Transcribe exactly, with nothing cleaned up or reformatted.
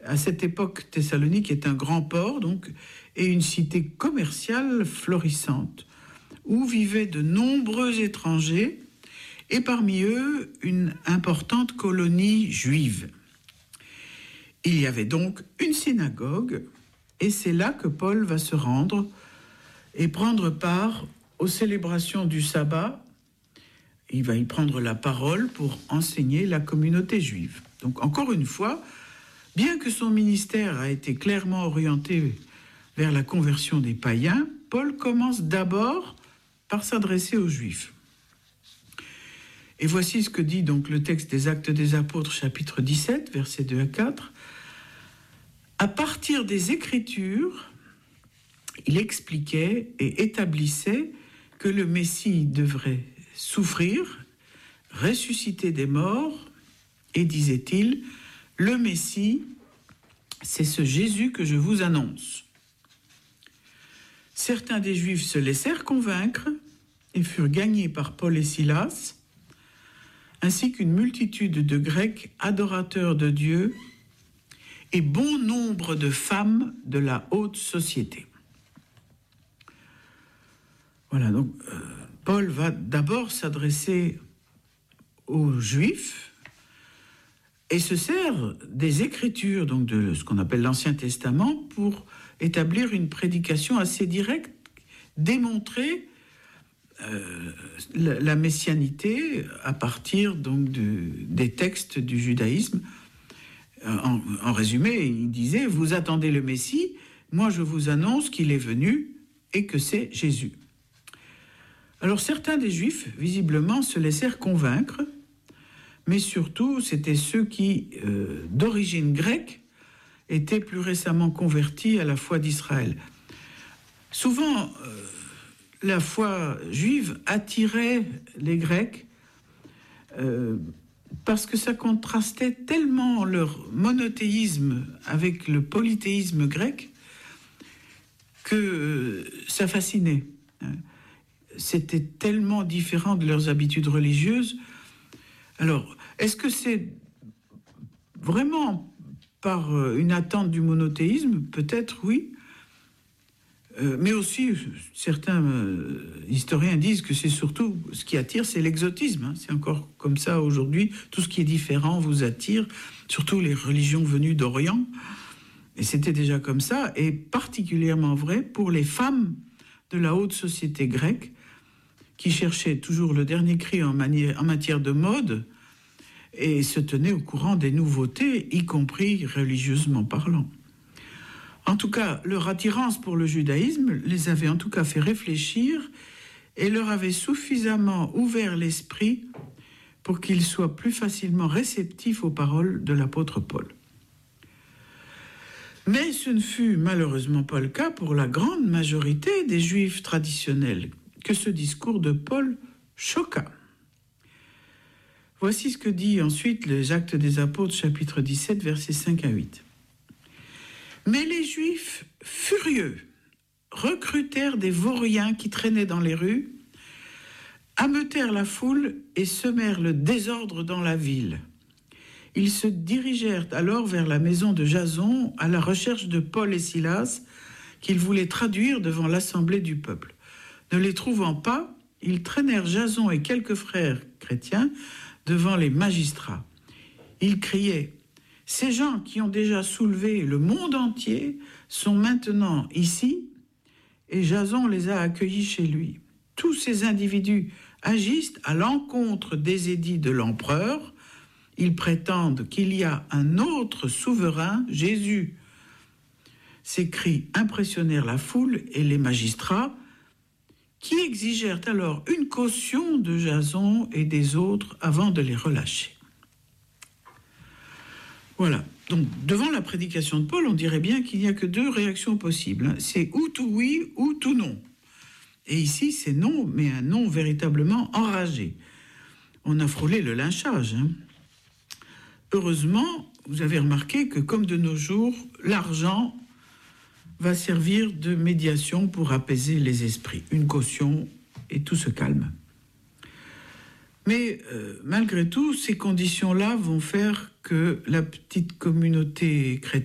À cette époque, Thessalonique est un grand port, donc, et une cité commerciale florissante, où vivaient de nombreux étrangers, et parmi eux, une importante colonie juive. Il y avait donc une synagogue, et c'est là que Paul va se rendre et prendre part aux célébrations du sabbat. Il va y prendre la parole pour enseigner la communauté juive. Donc, encore une fois, bien que son ministère a été clairement orienté vers la conversion des païens, Paul commence d'abord par s'adresser aux Juifs. Et voici ce que dit donc le texte des Actes des Apôtres, chapitre dix-sept, versets deux à quatre. À partir des Écritures, il expliquait et établissait que le Messie devrait souffrir, ressusciter des morts, et disait-il, le Messie, c'est ce Jésus que je vous annonce. Certains des Juifs se laissèrent convaincre et furent gagnés par Paul et Silas, ainsi qu'une multitude de Grecs adorateurs de Dieu et bon nombre de femmes de la haute société. Voilà, donc euh, Paul va d'abord s'adresser aux Juifs et se sert des Écritures, donc de ce qu'on appelle l'Ancien Testament, pour établir une prédication assez directe, démontrer euh, la, la messianité à partir donc de, des textes du judaïsme. En, en résumé, il disait, vous attendez le Messie, moi je vous annonce qu'il est venu et que c'est Jésus. Alors certains des Juifs, visiblement, se laissèrent convaincre, mais surtout, c'était ceux qui, euh, d'origine grecque, étaient plus récemment convertis à la foi d'Israël. Souvent, euh, la foi juive attirait les Grecs euh, parce que ça contrastait tellement leur monothéisme avec le polythéisme grec que ça fascinait. C'était tellement différent de leurs habitudes religieuses. Alors, est-ce que c'est vraiment par une attente du monothéisme? Peut-être, oui. Euh, mais aussi, certains euh, historiens disent que c'est surtout, ce qui attire, c'est l'exotisme. Hein. C'est encore comme ça aujourd'hui. Tout ce qui est différent vous attire, surtout les religions venues d'Orient. Et c'était déjà comme ça, et particulièrement vrai pour les femmes de la haute société grecque, qui cherchaient toujours le dernier cri en, manière, en matière de mode et se tenaient au courant des nouveautés, y compris religieusement parlant. En tout cas, leur attirance pour le judaïsme les avait en tout cas fait réfléchir et leur avait suffisamment ouvert l'esprit pour qu'ils soient plus facilement réceptifs aux paroles de l'apôtre Paul. Mais ce ne fut malheureusement pas le cas pour la grande majorité des Juifs traditionnels, que ce discours de Paul choqua. Voici ce que dit ensuite les Actes des Apôtres, chapitre dix-sept, versets cinq à huit. Mais les Juifs, furieux, recrutèrent des vauriens qui traînaient dans les rues, ameutèrent la foule et semèrent le désordre dans la ville. Ils se dirigèrent alors vers la maison de Jason à la recherche de Paul et Silas, qu'ils voulaient traduire devant l'assemblée du peuple. Ne les trouvant pas, ils traînèrent Jason et quelques frères chrétiens devant les magistrats. Ils criaient « Ces gens qui ont déjà soulevé le monde entier sont maintenant ici » et Jason les a accueillis chez lui. Tous ces individus agissent à l'encontre des édits de l'empereur. Ils prétendent qu'il y a un autre souverain, Jésus. Ces cris impressionnèrent la foule et les magistrats, qui exigèrent alors une caution de Jason et des autres avant de les relâcher. Voilà. Donc, devant la prédication de Paul, on dirait bien qu'il n'y a que deux réactions possibles. C'est ou tout oui ou tout non. Et ici, c'est non, mais un non véritablement enragé. On a frôlé le lynchage. Hein. Heureusement, vous avez remarqué que, comme de nos jours, l'argent va servir de médiation pour apaiser les esprits. Une caution et tout se calme. Mais euh, malgré tout, ces conditions-là vont faire que la petite communauté chrétienne